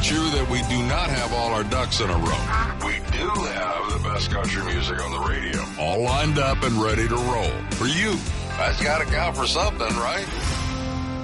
ain't true that we do not have all our ducks in a row. We do have the best country music on the radio, all lined up and ready to roll. For you, that's got to count for something, right?